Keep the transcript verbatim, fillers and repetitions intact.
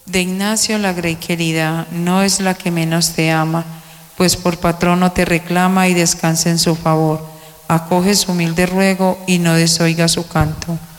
De Ignacio la Grey querida no es la que menos te ama, pues por patrono te reclama y descansa en su favor. Acoge su humilde ruego y no desoiga su canto.